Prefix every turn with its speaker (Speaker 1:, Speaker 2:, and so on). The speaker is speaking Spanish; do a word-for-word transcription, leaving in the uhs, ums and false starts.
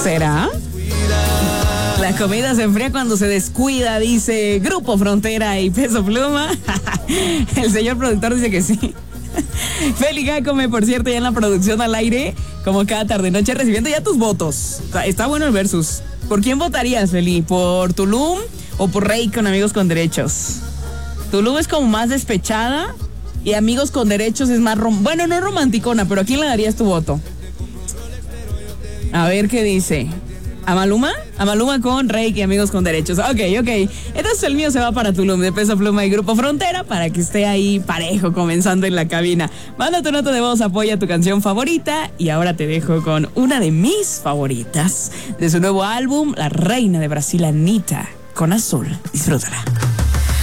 Speaker 1: ¿Será? La comida se enfría cuando se descuida, dice Grupo Frontera y Peso Pluma. El señor productor dice que sí. Feli Jácome, por cierto, ya en la producción al aire, como cada tarde noche, recibiendo ya tus votos. Está, está bueno el versus. ¿Por quién votarías, Feli? ¿Por Tulum o por Rey con Amigos con Derechos? Tulum es como más despechada y Amigos con Derechos es más... Rom- bueno, no romanticona, pero ¿a quién le darías tu voto? A ver qué dice. ¿A Maluma? A Maluma con Rey y Amigos con Derechos. Ok, ok. Entonces el mío se va para Tulum, de Peso Pluma y Grupo Frontera, para que esté ahí parejo comenzando en la cabina. Manda tu nota de voz, apoya tu canción favorita. Y ahora te dejo con una de mis favoritas de su nuevo álbum, La Reina de Brasil, Anitta, con Azul. Disfrútala.